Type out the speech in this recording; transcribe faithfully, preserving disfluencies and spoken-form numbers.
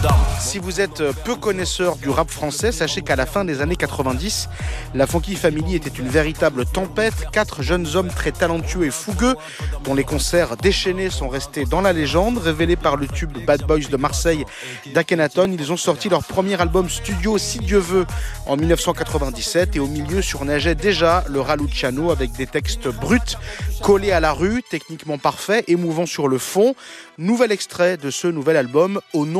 Si vous êtes peu connaisseur du rap français, sachez qu'à la fin des années quatre-vingt-dix, la Funky Family était une véritable tempête. Quatre jeunes hommes très talentueux et fougueux, dont les concerts déchaînés sont restés dans la légende. Révélés par le tube Bad Boys de Marseille d'Akhenaton, ils ont sorti leur premier album studio Si Dieu veut en mille neuf cent quatre-vingt-dix-sept, et au milieu surnageait déjà le Raluciano avec des textes bruts, collés à la rue, techniquement parfaits, émouvants sur le fond. Nouvel extrait de ce nouvel album, Au nom